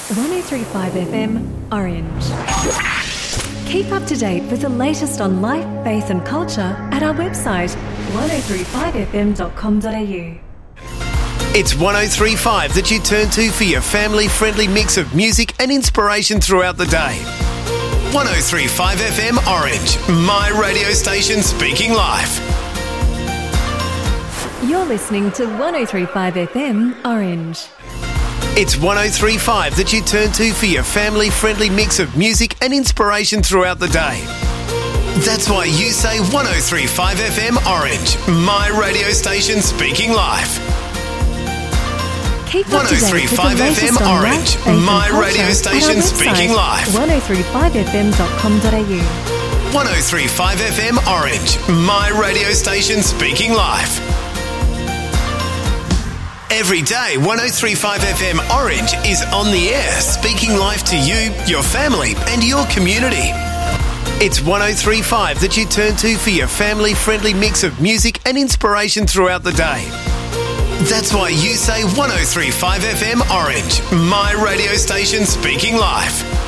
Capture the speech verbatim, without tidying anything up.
one oh three point five F M Orange. Keep up to date with the latest on life, faith and culture at our website one oh three five f m dot com dot a u. It's one oh three point five that you turn to for your family-friendly mix of music and inspiration throughout the day. one oh three point five F M Orange, my radio station speaking life. You're listening to one oh three point five F M Orange. It's one oh three point five that you turn to for your family-friendly mix of music and inspiration throughout the day. That's why you say one oh three point five F M Orange, my radio station speaking life. Keep up to date with the latest on Orange, life, faith my and culture radio at our station speaking website life. one oh three point five f m dot com dot a u. one oh three point five F M Orange, my radio station speaking life. Every day, one oh three point five F M Orange is on the air, speaking life to you, your family and your community. It's one oh three point five that you turn to for your family-friendly mix of music and inspiration throughout the day. That's why you say one oh three point five F M Orange, my radio station speaking life.